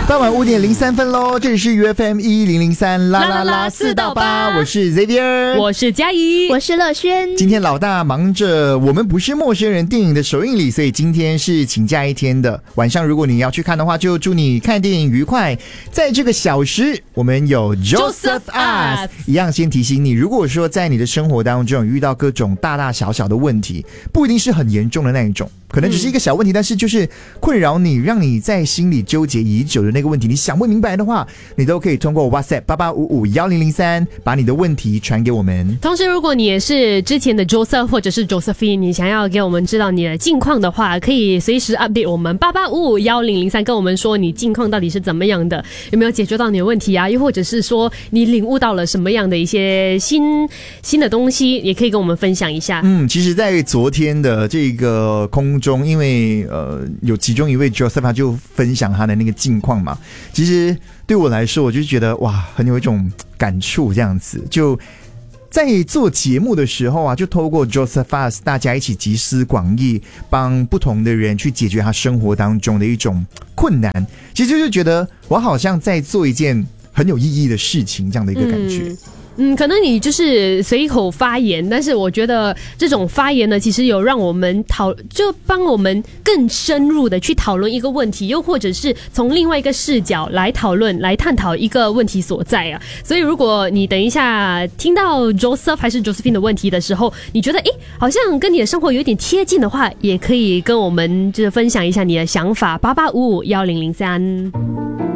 傍晚5:03咯，这里是 UFM1003啦啦啦4到8，我是 Xavier， 我是嘉怡， 我是乐轩。 今天老大忙着我们不是陌生人电影的首映礼，所以今天是请假一天的。晚上如果你要去看的话，就祝你看电影愉快。在这个小时我们有 Joseph Ask， 一样先提醒你，如果说在你的生活当中遇到各种大大小小的问题，不一定是很严重的那一种，可能只是一个小问题，但是就是困扰你，让你在心里纠结已久的那个问题，你想不明白的话，你都可以通过 WhatsApp 88551003把你的问题传给我们。 同时如果你也是之前的 Joseph 或者是 Josephine， 你想要给我们知道你的近况的话，可以随时 update 我们88551003，跟我们说你近况到底是怎么样的，有没有解决到你的问题啊，又或者是说你领悟到了什么样的一些新的东西，也可以跟我们分享一下。 其实在昨天的这个空中，因为有其中一位 Joseph 他就分享他的那个近况嘛，其实对我来说，我就觉得哇，很有一种感触，这样子就在做节目的时候啊，就透过 Joseph Ask 大家一起集思广益，帮不同的人去解决他生活当中的一种困难，其实就是觉得我好像在做一件很有意义的事情，这样的一个感觉。 可能你就是随口发言，但是我觉得这种发言呢，其实有让我们就帮我们更深入的去讨论一个问题，又或者是从另外一个视角来讨论、来探讨一个问题所在啊。所以如果你等一下听到 Joseph 还是 Josephine 的问题的时候，你觉得好像跟你的生活有点贴近的话，也可以跟我们就是分享一下你的想法，88551003。